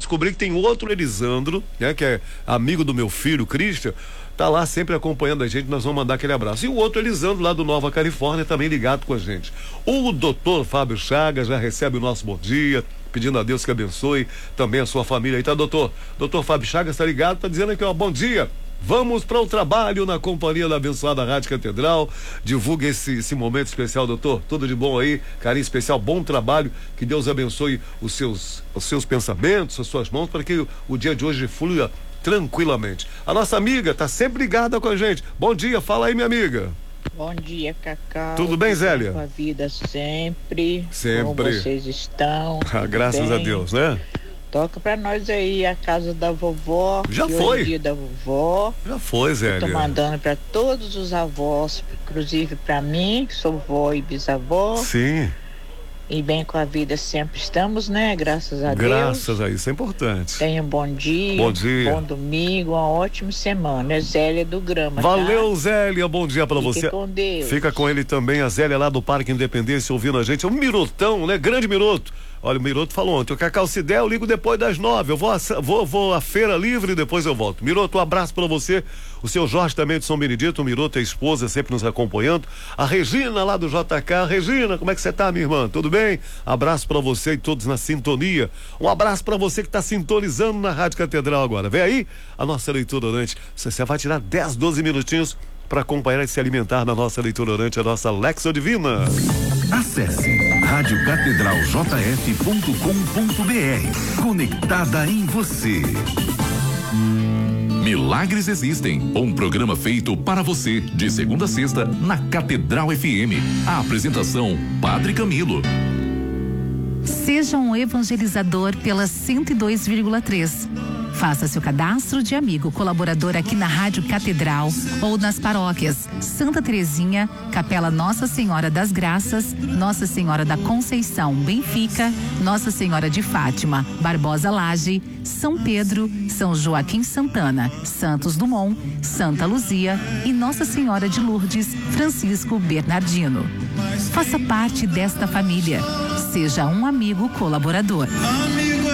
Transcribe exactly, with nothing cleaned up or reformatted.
descobri que tem outro Elisandro, né, que é amigo do meu filho, Christian, tá lá sempre acompanhando a gente, nós vamos mandar aquele abraço. E o outro Elisandro, lá do Nova Califórnia, também ligado com a gente. O doutor Fábio Chagas já recebe o nosso bom dia, pedindo a Deus que abençoe também a sua família aí, tá, doutor? Doutor Fábio Chagas tá ligado, tá dizendo aqui, ó, bom dia. Vamos para o trabalho na companhia da abençoada Rádio Catedral. Divulgue esse, esse momento especial, doutor. Tudo de bom aí, carinho especial, bom trabalho. Que Deus abençoe os seus, os seus pensamentos, as suas mãos, para que o, o dia de hoje flua tranquilamente. A nossa amiga está sempre ligada com a gente. Bom dia, fala aí, minha amiga. Bom dia, Cacau. Tudo bem, Zélia? Com a vida sempre. Sempre. Como vocês estão? Ah, graças bem? a Deus, né? Toca pra nós aí a casa da vovó. Já que foi. Hoje é dia da vovó. Já foi, Zélia. Tô mandando pra todos os avós, inclusive pra mim, que sou vó e bisavó. Sim. E bem com a vida sempre estamos, né? Graças a Deus. Graças a isso, é importante. Tenha um bom dia. Bom dia. Bom domingo, uma ótima semana. É Zélia do Grama. Valeu, tá? Zélia, bom dia pra Fique você. com Deus. Fica com ele também, a Zélia lá do Parque Independência, ouvindo a gente. É um mirotão, né? Grande miroto. Olha, o Miroto falou ontem, o Cacau, se der, eu ligo depois das nove. Eu vou a, vou, vou à feira livre e depois eu volto. Miroto, um abraço pra você. O seu Jorge também de São Benedito, o Miroto é a esposa, sempre nos acompanhando. A Regina lá do J K. Regina, como é que você tá, minha irmã? Tudo bem? Abraço pra você e todos na sintonia. Um abraço pra você que tá sintonizando na Rádio Catedral agora. Vem aí a nossa leitura orante. Você, você vai tirar dez, doze minutinhos para acompanhar e se alimentar na nossa leitura orante, a nossa Lexo Divina. Acesse rádio catedral j f ponto com ponto b r. Conectada em você. Milagres Existem, um programa feito para você, de segunda a sexta, na Catedral F M. A apresentação, Padre Camilo. Seja um evangelizador pela cento e dois vírgula três. Faça seu cadastro de amigo colaborador aqui na Rádio Catedral ou nas paróquias Santa Terezinha, Capela Nossa Senhora das Graças, Nossa Senhora da Conceição, Benfica, Nossa Senhora de Fátima, Barbosa Laje, São Pedro, São Joaquim Santana, Santos Dumont, Santa Luzia e Nossa Senhora de Lourdes, Francisco Bernardino. Faça parte desta família. Seja um amigo colaborador.